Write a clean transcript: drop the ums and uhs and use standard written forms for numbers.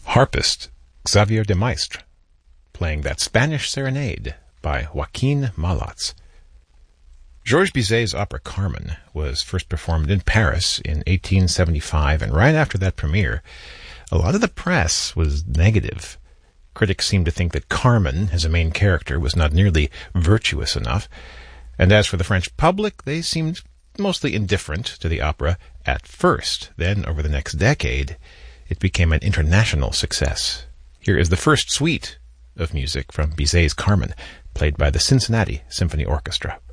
harpist Xavier de Maistre, playing that Spanish serenade by Joaquin Malats. Georges Bizet's opera Carmen was first performed in Paris in 1875, and right after that premiere, a lot of the press was negative. Critics seemed to think that Carmen, as a main character, was not nearly virtuous enough, and as for the French public, they seemed mostly indifferent to the opera at first. Then, over the next decade, it became an international success. Here is the first suite of music from Bizet's Carmen, played by the Cincinnati Symphony Orchestra.